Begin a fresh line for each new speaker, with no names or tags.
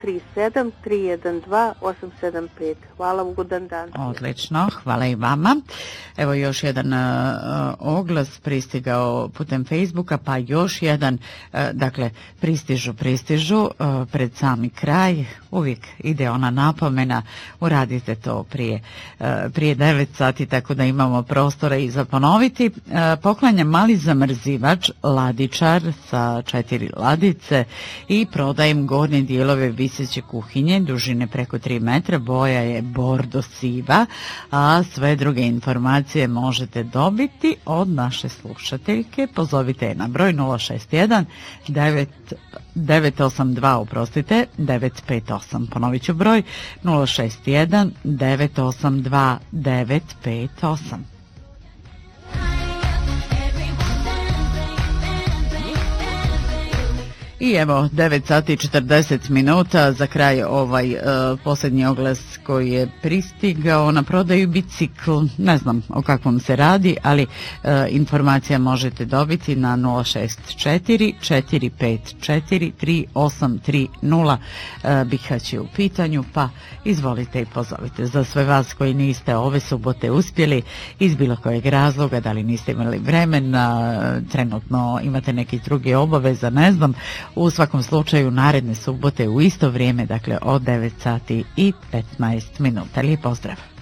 37 312 875. Hvala, ugodan dan.
Odlično, hvala i vama. Evo još jedan oglas pristigao putem Facebooka, pa još jedan, dakle, pristižu, pred sami kraj, uvijek ide ona napomena, uradite to prije 9 sati, tako da imamo prostora i za ponoviti. Poklanjam mali zamrzivač, ladičar sa 4 ladice i prodajem gornje dijelove viseće kuhinje, dužine preko 3 metra, boja je bordo siva, a sve druge informacije možete dobiti od naše slušateljke. Pozovite je na broj 061 982 958. Ponovit ću broj 061 982 958. I evo, 9 sati 40 minuta, za kraj ovaj posljednji oglas koji je pristigao. Na prodaju bicikl, ne znam o kakvom se radi, ali informacija možete dobiti na 064 454 3830. Bihać je u pitanju, pa izvolite i pozovite. Za sve vas koji niste ove subote uspjeli iz bilo kojeg razloga, da li niste imali vremena, trenutno imate neki drugi obaveza, ne znam, u svakom slučaju naredne subote u isto vrijeme, dakle od 9 sati i 15 minuta. Lijep pozdrav!